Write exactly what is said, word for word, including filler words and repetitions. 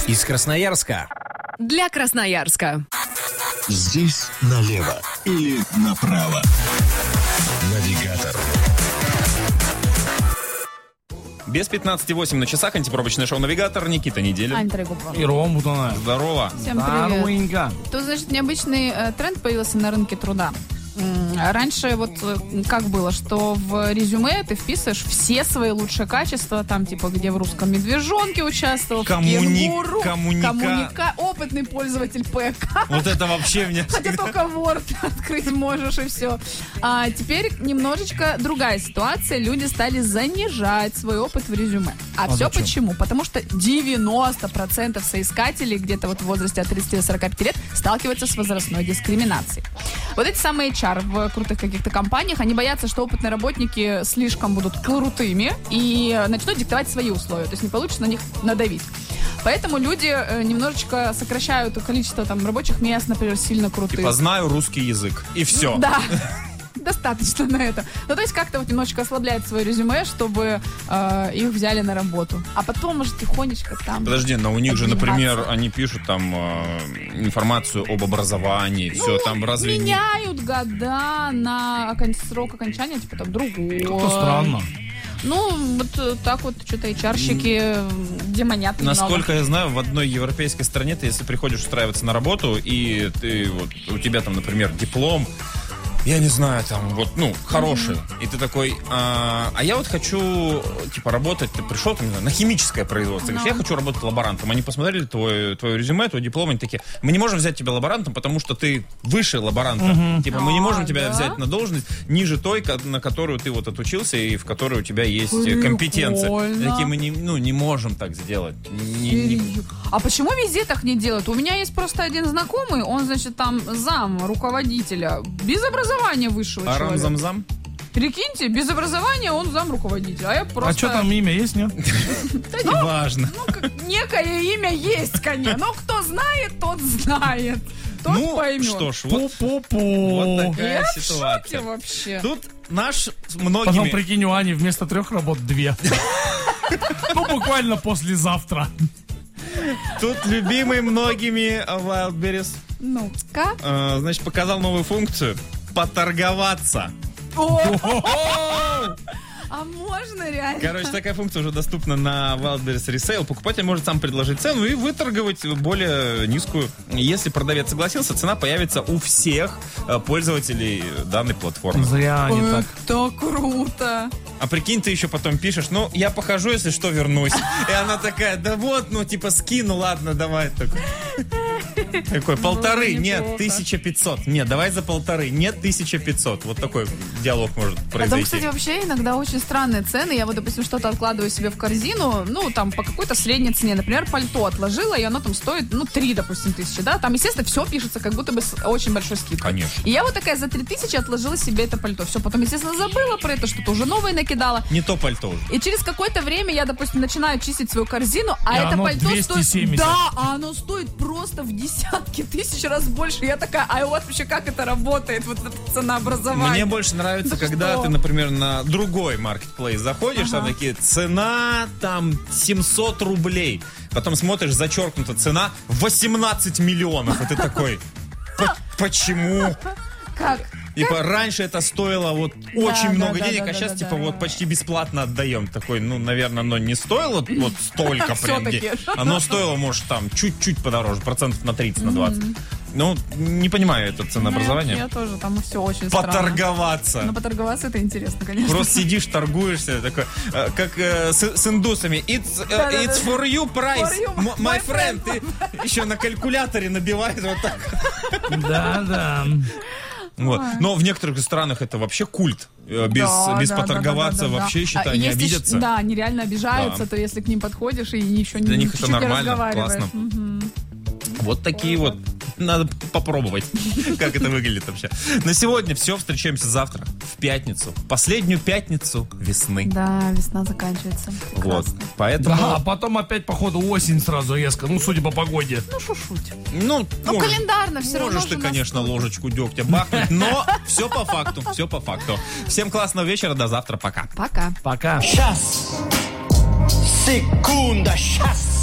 Из Красноярска. Для Красноярска. Здесь налево или направо. Навигатор. Без пятнадцати восемь на часах. Антипробочное шоу «Навигатор». Никита Неделя. Ань Трегубова. И Ром Бутунаев. Здорово. Всем привет. Здоровенько. Тут, значит, необычный э, тренд появился на рынке труда. М, Раньше вот э, как было, что в резюме ты вписываешь все свои лучшие качества, там типа где в «Русском медвежонке» участвовал, Коммуни- в «Кенгуру», коммуника. коммуника, опытный пользователь ПК. Вот это вообще меня... Хотя только Word открыть можешь и все. А теперь немножечко другая ситуация. Люди стали занижать свой опыт в резюме. А, А все зачем? почему? Потому что девяносто процентов соискателей где-то вот в возрасте от тридцати до сорока пяти лет сталкиваются с возрастной дискриминацией. Вот эти самые эйч ар в крутых каких-то компаниях, они боятся, что опытные работники слишком будут крутыми и начнут диктовать свои условия. То есть не получится на них надавить. Поэтому люди э, немножечко сокращают количество там рабочих мест, например, сильно крутых. Типа знаю русский язык. И все. Да. Достаточно на это. Ну, то есть как-то вот немножечко ослабляет свое резюме, чтобы э, их взяли на работу. А потом, может, тихонечко там... Подожди, но у них же, обниматься. например, они пишут там э, информацию об образовании, все там разве не... Меняют года на окон- срок окончания, типа там другой. Как-то странно. Ну, вот э, так вот что-то эйч ар-щики э, демонят немного. Насколько я знаю, в одной европейской стране ты, если приходишь устраиваться на работу, и ты вот у тебя там, например, диплом, я не знаю, там, вот, ну, хороший. Mm-hmm. И ты такой, а, а я вот хочу, типа, работать, ты пришел, там, не знаю, на химическое производство. No. Говоришь, я хочу работать лаборантом. Они посмотрели твой, твое резюме, твой диплом, они такие, мы не можем взять тебя лаборантом, потому что ты выше лаборанта. Mm-hmm. Типа, мы не можем а, тебя да? взять на должность ниже той, на которую ты вот отучился и в которой у тебя есть Прикольно. компетенция. Такие, мы не, ну, не можем так сделать. Не, не... А почему везде так не делают? У меня есть просто один знакомый, он, значит, там зам руководителя, без образования высшего человека. Арам-зам-зам? Прикиньте, без образования он зам руководителя, а я просто... А что там имя есть, нет? Не важно. Ну, как некое имя есть, конечно. Ну, кто знает, тот знает. Тот Ну, поймет. что ж, вот, Пу-пу-пу. вот такая Я в шоке ситуация. вообще. Тут наш с Потом, многими... прикинь, у Ани вместо трех работ две. Ну, буквально послезавтра. Тут любимый многими Wildberries, Ну-ка. э, значит, показал новую функцию поторговаться. А можно реально? Короче, такая функция уже доступна на Wildberries Resale. Покупатель может сам предложить цену и выторговать более низкую. Если продавец согласился, цена появится у всех э, пользователей данной платформы. Зря они так. Это круто. А прикинь, ты еще потом пишешь, ну, я похожу, если что, вернусь. И она такая, да вот, ну, типа, скину, ладно, давай. Такой, такой полторы, Было нет, неплохо. тысяча пятьсот. Нет, давай за полторы, нет, тысяча пятьсот. Вот такой диалог может Потом, произойти. кстати, вообще иногда очень странные цены. Я вот, допустим, что-то откладываю себе в корзину, ну, там, по какой-то средней цене. Например, пальто отложила, и оно там стоит, ну, три, допустим, тысячи, да? Там, естественно, все пишется, как будто бы с очень большой скидкой. Конечно. И я вот такая за три тысячи отложила себе это пальто. Все, потом, естественно, забыла про это, что-то уже новое накидала. Не то пальто уже. И через какое-то время я, допустим, начинаю чистить свою корзину, а И это оно пальто двести стоит... семьдесят. Да, а оно стоит просто в десятки тысяч раз больше. Я такая, а у вас вообще как это работает, вот это ценообразование? Мне больше нравится, Да когда что? ты, например, на другой маркетплейс заходишь, там такие, цена там семьсот рублей. Потом смотришь, зачеркнута цена восемнадцать миллионов. И ты такой, «По- почему? Как? Типа, раньше это стоило вот очень да, много да, денег, да, а да, сейчас, да, типа, да. вот почти бесплатно отдаем. Такой, ну, наверное, оно не стоило вот столько прям. Всё-таки. де- Оно стоило, может, там, чуть-чуть подороже, процентов на тридцать, на двадцать. Ну, не понимаю это ценообразование. Я, я тоже, там все очень странно. Поторговаться. Но поторговаться это интересно, конечно. Просто сидишь, торгуешься, такой, э, как э, с, с индусами. It's, э, Да-да-да. it's for you price, For you, m- my my friend. И еще на калькуляторе набивает вот так. Да-да. Вот. Но в некоторых странах это вообще культ. Э, Без, Да, без да, поторговаться да, да, да, вообще, да. считай, А они есть еще- обидятся. Да, они реально обижаются, Да. то если к ним подходишь и еще Для не, них это чуть-чуть не нормально, разговариваешь. классно. Мгм. Вот такие вот. Надо попробовать, как это выглядит вообще. На сегодня все. Встречаемся завтра, в пятницу. Последнюю пятницу весны. Да, весна заканчивается. Вот. Прекрасно. Поэтому... Да, а потом опять, походу, осень сразу резко. Ну, судя по погоде. Ну, шушуть. Ну, Ну, можешь- календарно все равно Можешь ты, же конечно, наступит. ложечку дегтя бахнуть, но все по факту, все по факту. Всем классного вечера, до завтра, пока. Пока. Пока. Час, секунда, час.